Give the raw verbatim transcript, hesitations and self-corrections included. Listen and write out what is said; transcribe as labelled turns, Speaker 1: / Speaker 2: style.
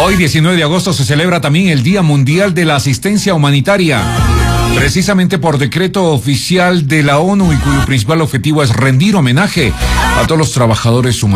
Speaker 1: Hoy, diecinueve de agosto, se celebra también el Día Mundial de la Asistencia Humanitaria, precisamente por decreto oficial de la ONU, y cuyo principal objetivo es rendir homenaje a todos los trabajadores humanitarios.